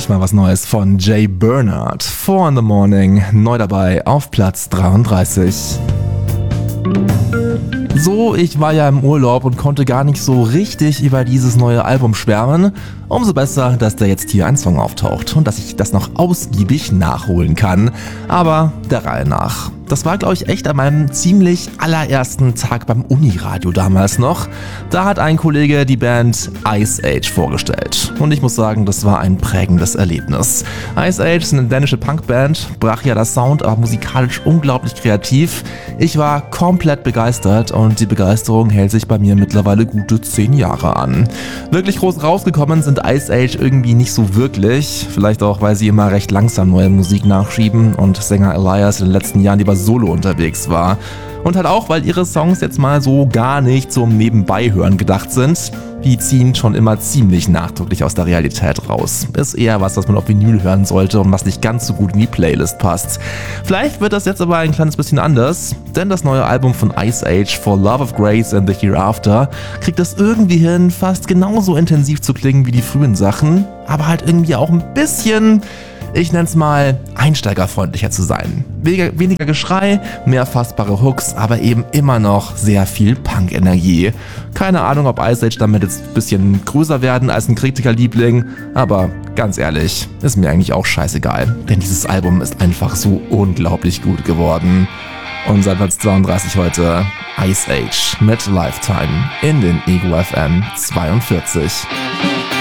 endlich mal was Neues von Jay Bernard. 4 in the Morning, neu dabei auf Platz 33. So, ich war ja im Urlaub und konnte gar nicht so richtig über dieses neue Album schwärmen. Umso besser, dass da jetzt hier ein Song auftaucht und dass ich das noch ausgiebig nachholen kann. Aber der Reihe nach. Das war, glaube ich, echt an meinem ziemlich allerersten Tag beim Uniradio damals noch. Da hat ein Kollege die Band Ice Age vorgestellt. Und ich muss sagen, das war ein prägendes Erlebnis. Ice Age ist eine dänische Punkband, brachialer Sound, aber musikalisch unglaublich kreativ. Ich war komplett begeistert und die Begeisterung hält sich bei mir mittlerweile gute 10 Jahre an. Wirklich groß rausgekommen sind Ice Age irgendwie nicht so wirklich. Vielleicht auch, weil sie immer recht langsam neue Musik nachschieben und Sänger Elias in den letzten Jahren lieber solo unterwegs war. Und halt auch, weil ihre Songs jetzt mal so gar nicht zum Nebenbeihören gedacht sind. Die ziehen schon immer ziemlich nachdrücklich aus der Realität raus. Ist eher was man auf Vinyl hören sollte und was nicht ganz so gut in die Playlist passt. Vielleicht wird das jetzt aber ein kleines bisschen anders, denn das neue Album von Ice Age, For Love of Grace and the Hereafter, kriegt es irgendwie hin, fast genauso intensiv zu klingen wie die frühen Sachen, aber halt irgendwie auch ein bisschen, ich nenn's mal, einsteigerfreundlicher zu sein. Weniger Geschrei, mehr fassbare Hooks, aber eben immer noch sehr viel Punk-Energie. Keine Ahnung, ob Ice Age damit jetzt ein bisschen größer werden als ein Kritikerliebling, aber ganz ehrlich, ist mir eigentlich auch scheißegal, denn dieses Album ist einfach so unglaublich gut geworden. Und seit Platz 32 heute Ice Age mit Lifetime in den Ego FM 42.